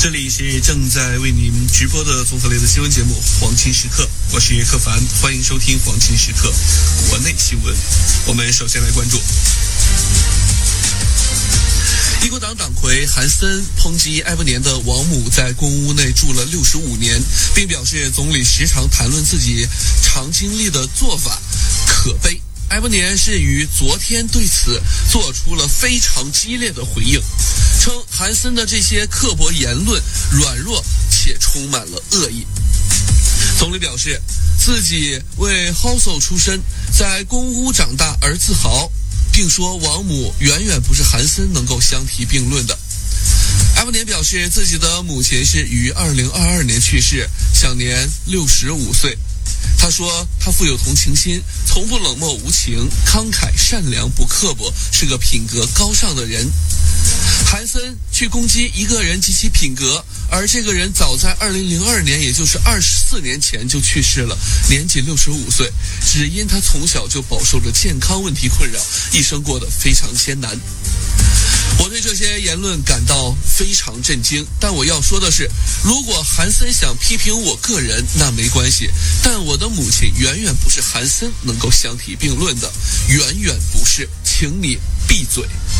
这里是正在为您直播的综合类的新闻节目《黄金时刻》，我是柯凡，欢迎收听《黄金时刻》国内新闻。我们首先来关注一国党党魁韩森抨击埃伯年的王母在公屋内住了65年，并表示总理时常谈论自己常经历的做法可悲。埃伯年是于昨天对此做出了非常激烈的回应，称韩森的这些刻薄言论软弱且充满了恶意。总理表示自己为 Household 出身，在公屋长大而自豪，并说王母远远不是韩森能够相提并论的。埃伯年表示自己的母亲是于2022年去世，享年65岁。他说他富有同情心，从不冷漠无情，慷慨善良，不刻薄，是个品格高尚的人。韩森去攻击一个人及其品格，而这个人早在2002年，也就是24年前就去世了，年仅65岁，只因他从小就饱受着健康问题困扰，一生过得非常艰难。我对这些言论感到非常震惊，但我要说的是，如果韩森想批评我个人，那没关系，但我的母亲远远不是韩森能够相提并论的，远远不是，请你闭嘴。